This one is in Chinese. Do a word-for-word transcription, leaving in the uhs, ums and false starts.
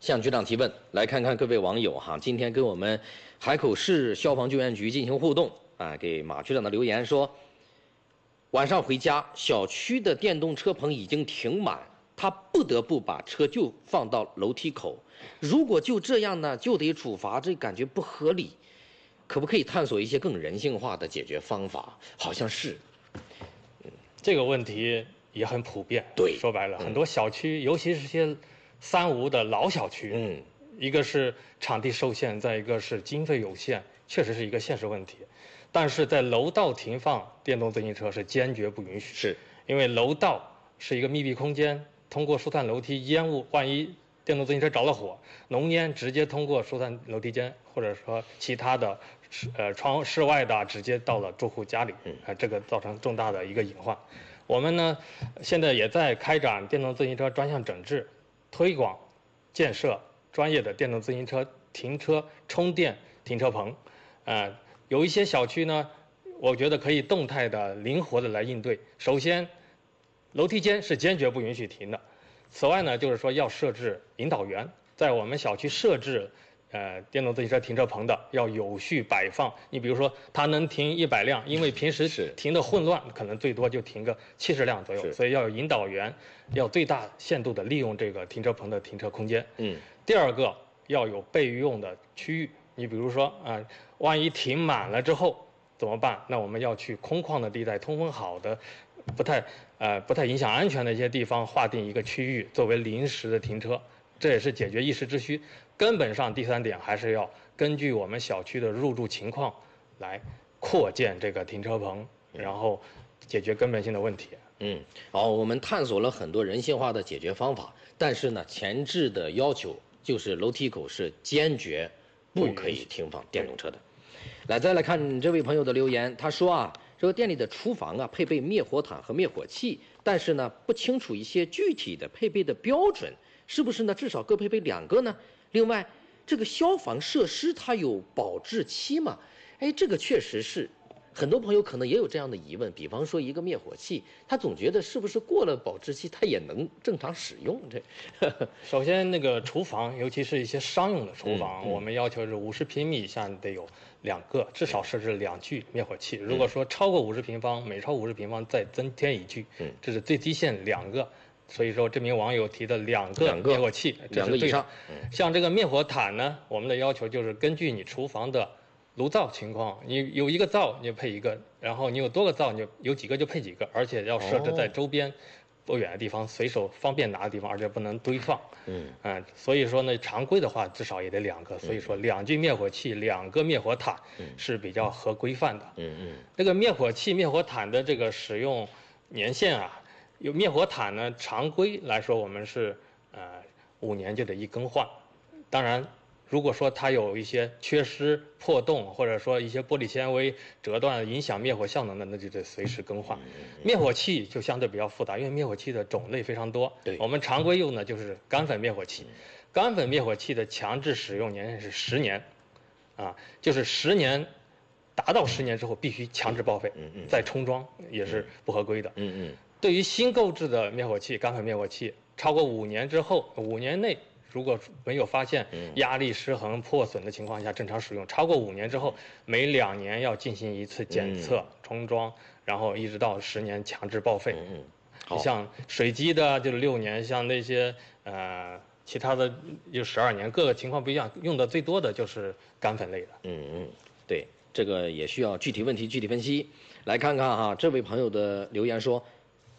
向局长提问，来看看各位网友哈，今天跟我们海口市消防救援局进行互动啊，给马局长的留言说，晚上回家，小区的电动车棚已经停满，他不得不把车就放到楼梯口。如果就这样呢，就得处罚，这感觉不合理。可不可以探索一些更人性化的解决方法？好像是， 嗯，这个问题也很普遍。 对， 说白了，嗯、很多小区，尤其是些三无的老小区，嗯，一个是场地受限，再一个是经费有限，确实是一个现实问题。但是在楼道停放电动自行车是坚决不允许， 是因为楼道是一个密闭空间，通过疏散楼梯，烟雾万一电动自行车着了火，浓烟直接通过疏散楼梯间，或者说其他的呃窗室外的直接到了住户家里，啊，这个造成重大的一个隐患。我们呢现在也在开展电动自行车专项整治，推广建设专业的电动自行车停车充电停车棚，呃，有一些小区呢，我觉得可以动态的、灵活的来应对。首先，楼梯间是坚决不允许停的。此外呢，就是说要设置引导员，在我们小区设置呃电动自行车停车棚的要有序摆放。你比如说，它能停一百辆，因为平时停的混乱，可能最多就停个七十辆左右，所以要有引导员，要最大限度的利用这个停车棚的停车空间。嗯。第二个要有备用的区域，你比如说啊、呃，万一停满了之后怎么办？那我们要去空旷的地带，通风好的。不太呃不太影响安全的一些地方划定一个区域作为临时的停车，这也是解决一时之需。根本上第三点还是要根据我们小区的入住情况来扩建这个停车棚，然后解决根本性的问题。 嗯，好，我们探索了很多人性化的解决方法，但是呢，前置的要求就是楼梯口是坚决不可以停放电动车的。来，再来看这位朋友的留言，他说啊。这个店里的厨房啊，配备灭火毯和灭火器，但是呢，不清楚一些具体的配备的标准，是不是呢？至少各配备两个呢？另外，这个消防设施它有保质期吗？哎，这个确实是，很多朋友可能也有这样的疑问。比方说一个灭火器，他总觉得是不是过了保质期，它也能正常使用？这， 首先那个厨房，尤其是一些商用的厨房，嗯嗯、我们要求是五十平米以下得有两个，至少设置两具灭火器。如果说超过五十平方，每超五十平方再增添一具，嗯，这是最低限两个。所以说，这名网友提的两个灭火器， 两个以上。 像这个灭火毯呢，我们的要求就是根据你厨房的炉灶情况，你有一个灶你就配一个，然后你有多个灶你就有几个就配几个，而且要设置在周边不远的地方，随手方便拿的地方，而且不能堆放。嗯嗯，所以说呢，常规的话至少也得两个，所以说两具灭火器，两个灭火毯是比较合规范的。嗯嗯，这个灭火器、灭火毯的这个使用年限啊，有灭火毯呢，常规来说我们是呃五年就得一更换，当然。如果说它有一些缺失、破洞，或者说一些玻璃纤维折断影响灭火效能的，那就得随时更换。灭火器就相对比较复杂，因为灭火器的种类非常多。对，我们常规用的就是干粉灭火器，干粉灭火器的强制使用年限是十年，啊，就是十年，达到十年之后必须强制报废，再重装也是不合规的。嗯嗯。对于新购置的灭火器，干粉灭火器，超过五年之后，五年内。如果没有发现压力失衡、破损的情况下，正常使用。超过五年之后，每两年要进行一次检测、重装，然后一直到十年强制报废。嗯嗯。像水机的就是六年，像那些呃其他的就十二年，各个情况不一样。用的最多的就是干粉类的。 嗯嗯，对，这个也需要具体问题具体分析。来看看哈，这位朋友的留言说，